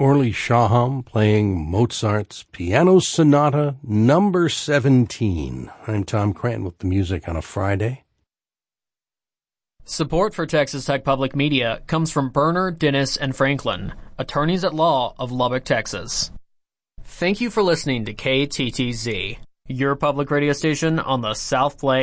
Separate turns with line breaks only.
Orly Shaham playing Mozart's Piano Sonata number 17. I'm Tom Cranton with the music on a Friday.
Support for Texas Tech Public Media comes from Berner, Dennis, and Franklin, attorneys at law of Lubbock, Texas. Thank you for listening to KTTZ, your public radio station on the South Play